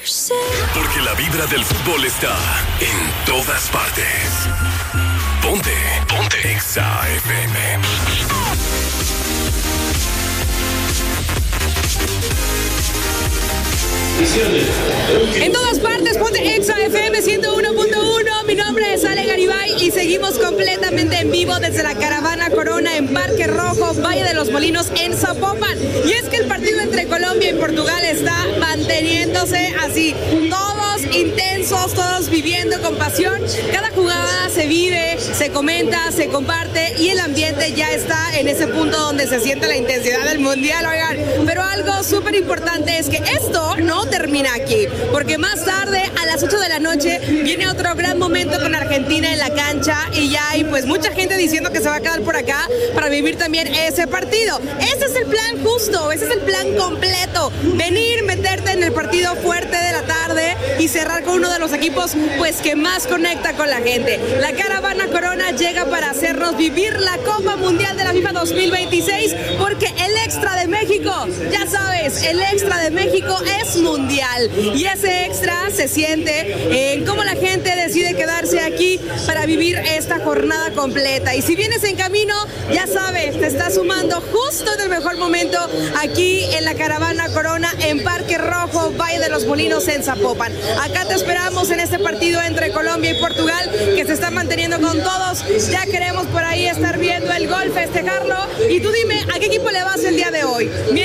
Porque la vibra del fútbol está en todas partes. Ponte Exa FM. En todas partes, ponte Exa FM 101.1. Mi nombre es Ale Garibay y seguimos completamente en vivo desde la Caravana Corona en Parque Rojo, Valle de los Molinos, en Zapopan. Y es que el partido entre Colombia y Portugal está manteniéndose así, todos intensos, todos viviendo con pasión. Cada jugada se vive, se comenta, se comparte y el ambiente ya está en ese punto donde se siente la intensidad del mundial, oigan. Pero algo súper importante es que esto no termina aquí, porque más tarde a las 8 de la noche viene otro gran momento con Argentina en la cancha y ya hay pues mucha gente diciendo que se va a quedar por acá para vivir también ese partido. Ese es el plan justo, ese es el plan completo, venir, meterte en el partido fuerte de la tarde y cerrar con uno de los equipos pues que más conecta con la gente. La Caravana Corona llega para hacernos vivir la Copa Mundial de la FIFA 2026, porque el extra de México, ya sabes, el extra de México es mundial y ese extra se siente en cómo la gente decide quedarse aquí para vivir esta jornada completa. Y si vienes en camino, ya sabes, te estás sumando justo en el mejor momento aquí en la Caravana Corona en Parque Rojo, Valle de los Molinos, en Zapopan. Acá te esperamos en este partido entre Colombia y Portugal, que se está manteniendo con todos. Ya queremos por ahí estar viendo el gol, festejarlo. Y tú dime, ¿a qué equipo le vas el día de hoy?